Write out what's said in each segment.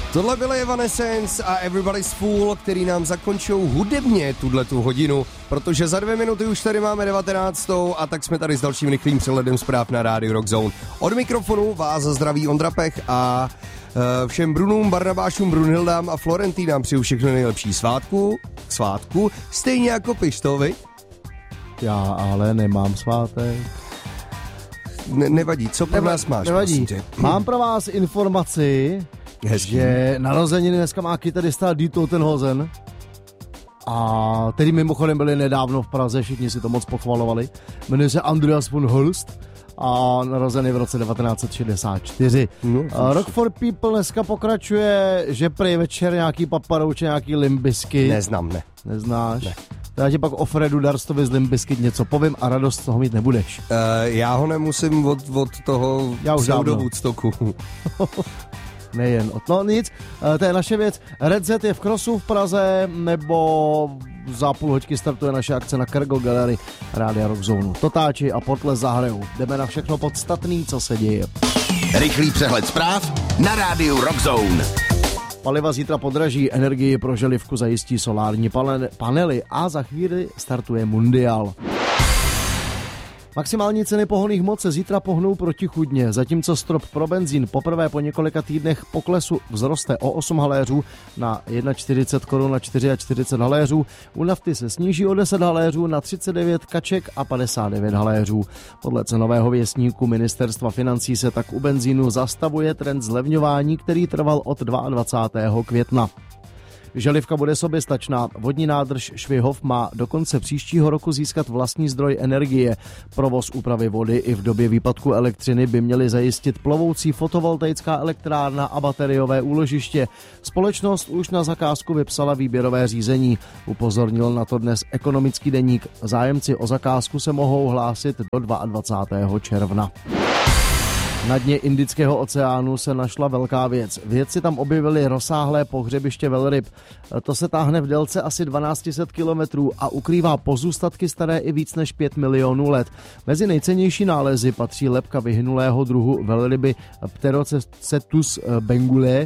Tohle byly Evanescence a Everybody's Fool, který nám zakončou hudebně tuhletu hodinu, protože za 2 minuty už tady máme 19. a tak jsme tady s dalším rychlým přehledem zpráv na rádiu Rock Zone. Od mikrofonu vás zdraví Ondra Pech a všem Brunům, Barnabášům, Brunhildám a Florentínám přeju všechno nejlepší svátku, stejně jako Pištovi. Já ale nemám svátek. Nevadí, co pro nás máš? Nevadí. Mám pro vás informaci, že narozeniny dneska má kytarista Die Totenhosen, a který mimochodem byli nedávno v Praze, všichni si to moc pochvalovali. Jmenuje se Andreas von Holst a narozený v roce 1964. Rock for People dneska pokračuje, že prej večer nějaký Paparouče, nějaký Limp Bizkit. Neznám, ne. Neznáš? Ne. Já ti pak o Fredu Darstovi z Limp Bizkit něco povím a radost z toho mít nebudeš. Já ho nemusím od toho pseudo-Woodstocku. Nejen. No nic, to je naše věc. Red Z je v Crossu v Praze, nebo za půl hoďky startuje naše akce na Cargo Gallery Rádia Rock Zone. Totáči a Portles zahrajou. Jdeme na všechno podstatný, co se děje. Rychlý přehled zpráv na Rádiu Rock Zone. Paliva zítra podraží, energii pro želivku zajistí solární panely a za chvíli startuje mundial. Maximální ceny pohonných hmot se zítra pohnou protichůdně, zatímco strop pro benzín poprvé po několika týdnech poklesu vzroste o 8 haléřů na 41 korun na 44 haléřů, u nafty se sníží o 10 haléřů na 39 kaček a 59 haléřů. Podle cenového věstníku ministerstva financí se tak u benzínu zastavuje trend zlevňování, který trval od 22. května. Želivka bude soběstačná. Vodní nádrž Švihov má do konce příštího roku získat vlastní zdroj energie. Provoz úpravy vody i v době výpadku elektřiny by měly zajistit plovoucí fotovoltaická elektrárna a bateriové úložiště. Společnost už na zakázku vypsala výběrové řízení. Upozornil na to dnes Ekonomický deník. Zájemci o zakázku se mohou hlásit do 22. června. Na dně Indického oceánu se našla velká věc. Vědci tam objevili rozsáhlé pohřebiště velryb. To se táhne v délce asi 1200 kilometrů a ukrývá pozůstatky staré i víc než 5 milionů let. Mezi nejcennější nálezy patří lebka vyhynulého druhu velryby Pterocetus bengulae.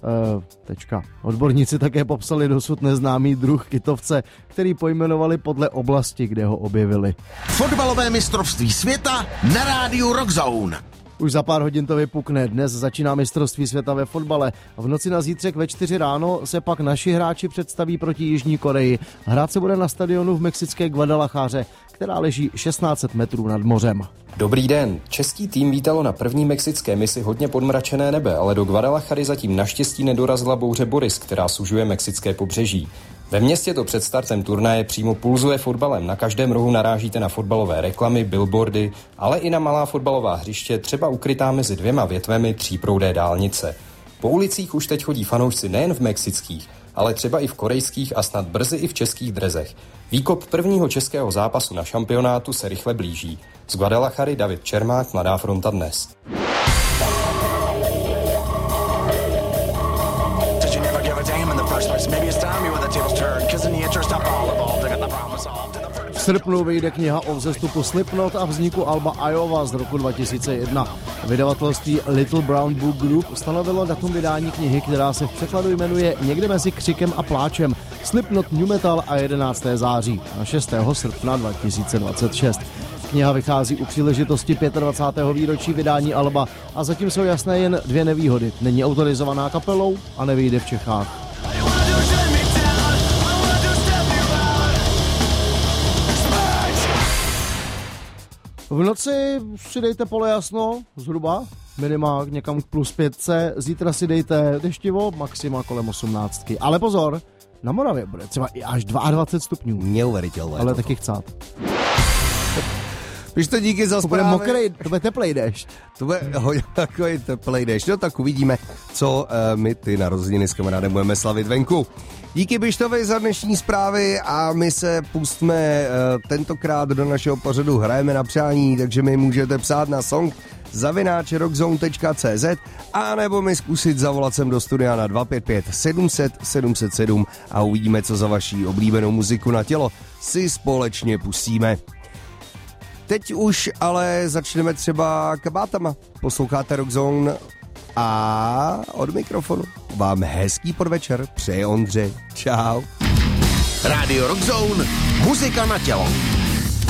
Odborníci také popsali dosud neznámý druh kytovce, který pojmenovali podle oblasti, kde ho objevili. Fotbalové mistrovství světa na Rádiu Rock Zone. Už za pár hodin to vypukne. Dnes začíná mistrovství světa ve fotbale. V noci na zítřek ve 4 ráno se pak naši hráči představí proti Jižní Koreji. Hrát se bude na stadionu v mexické Guadalajáře, která leží 1600 metrů nad mořem. Dobrý den. Český tým vítalo na první mexické misi hodně podmračené nebe, ale do Guadalajary zatím naštěstí nedorazila bouře Boris, která sužuje mexické pobřeží. Ve městě to před startem turnaje přímo pulzuje fotbalem. Na každém rohu narážíte na fotbalové reklamy, billboardy, ale i na malá fotbalová hřiště, třeba ukrytá mezi 2 větvemi tříproudé dálnice. Po ulicích už teď chodí fanoušci nejen v mexických, ale třeba i v korejských a snad brzy i v českých drezech. Výkop prvního českého zápasu na šampionátu se rychle blíží. Z Guadalajary David Čermák, Mladá fronta dnes. V srpnu vyjde kniha o vzestupu Slipknot a vzniku alba Iowa z roku 2001. Vydavatelství Little Brown Book Group stanovilo datum vydání knihy, která se v překladu jmenuje Někde mezi křikem a pláčem. Slipknot New Metal a 11. září a 6. srpna 2026. Kniha vychází u příležitosti 25. výročí vydání alba a zatím jsou jasné jen 2 nevýhody. Není autorizovaná kapelou a nevyjde v Čechách. V noci si dejte pole jasno, zhruba, minima někam k +5, zítra si dejte deštivo, maxima kolem 18. Ale pozor, na Moravě bude třeba i až 22 stupňů. Neuvěřitelné. Ale taky chcát. Víš to, díky za zprávy. To bude mokrý, to bude teplej déšť. To bude takový teplej déšť. No tak uvidíme, co my ty narozeniny s kamarádem budeme slavit venku. Díky Bištovi za dnešní zprávy a my se pustíme tentokrát do našeho pořadu Hrajeme na přání, takže mi můžete psát na song@rockzone.cz a nebo mi zkusit zavolat sem do studia na 255 700 707 a uvidíme, co za vaší oblíbenou muziku na tělo si společně pustíme. Teď už ale začneme třeba kabátama. Posloucháte Rock Zone A od mikrofonu vám hezký podvečer přeje Ondřej. Čau. Radio Rock Zone, muzika na tělo.